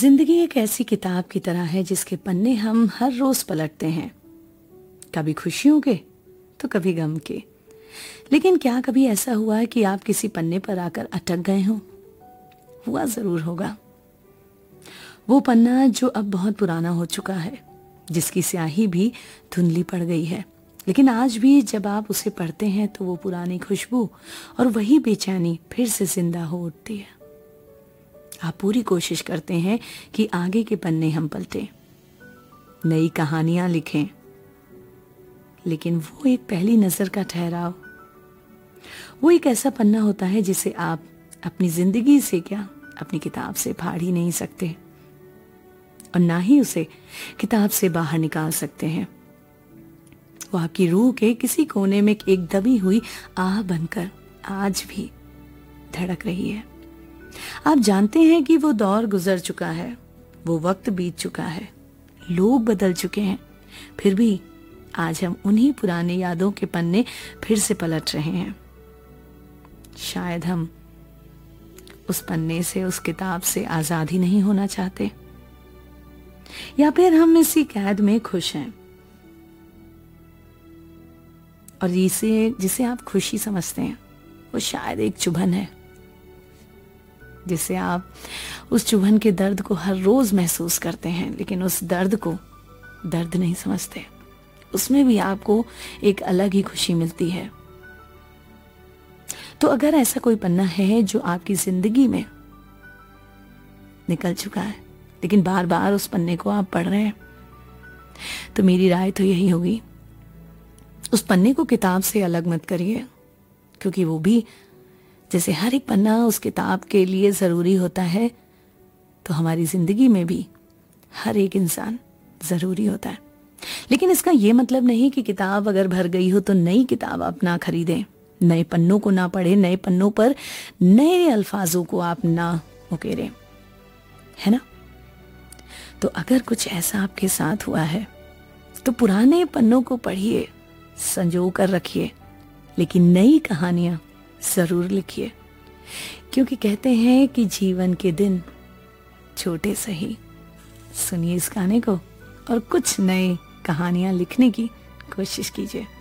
जिंदगी एक ऐसी किताब की तरह है जिसके पन्ने हम हर रोज पलटते हैं, कभी खुशियों के तो कभी गम के। लेकिन क्या कभी ऐसा हुआ है कि आप किसी पन्ने पर आकर अटक गए हों? हुआ जरूर होगा। वो पन्ना जो अब बहुत पुराना हो चुका है, जिसकी स्याही भी धुंधली पड़ गई है, लेकिन आज भी जब आप उसे पढ़ते हैं तो वो पुरानी खुशबू और वही बेचैनी फिर से जिंदा हो उठती है। आप पूरी कोशिश करते हैं कि आगे के पन्ने हम पलटें, नई कहानियां लिखें, लेकिन वो एक पहली नजर का ठहराव, वो एक ऐसा पन्ना होता है जिसे आप अपनी जिंदगी से क्या अपनी किताब से फाड़ ही नहीं सकते और ना ही उसे किताब से बाहर निकाल सकते हैं। वो आपकी रूह के किसी कोने में एक दबी हुई आह बनकर आज भी धड़क रही है। आप जानते हैं कि वो दौर गुजर चुका है, वो वक्त बीत चुका है, लोग बदल चुके हैं, फिर भी आज हम उन्हीं पुरानी यादों के पन्ने फिर से पलट रहे हैं। शायद हम उस पन्ने से, उस किताब से आजाद ही नहीं होना चाहते, या फिर हम इसी कैद में खुश हैं और जिसे आप खुशी समझते हैं वो शायद एक चुभन है, जिसे आप उस चुभन के दर्द को हर रोज महसूस करते हैं, लेकिन उस दर्द को दर्द नहीं समझते। उसमें भी आपको एक अलग ही खुशी मिलती है। तो अगर ऐसा कोई पन्ना है जो आपकी जिंदगी में निकल चुका है, लेकिन बार बार उस पन्ने को आप पढ़ रहे हैं, तो मेरी राय तो यही होगी, उस पन्ने को किताब से अलग मत करिए, क्योंकि वो भी जैसे हर एक पन्ना उस किताब के लिए जरूरी होता है, तो हमारी जिंदगी में भी हर एक इंसान जरूरी होता है। लेकिन इसका ये मतलब नहीं कि किताब अगर भर गई हो तो नई किताब आप ना खरीदें, नए पन्नों को ना पढ़ें, नए पन्नों पर नए अल्फाजों को आप ना उकेरें, है ना। तो अगर कुछ ऐसा आपके साथ हुआ है तो पुराने पन्नों को पढ़िए, संजो कर रखिए, लेकिन नई कहानियां जरूर लिखिए, क्योंकि कहते हैं कि जीवन के दिन छोटे सही। सुनिए इस गाने को और कुछ नई कहानियां लिखने की कोशिश कीजिए।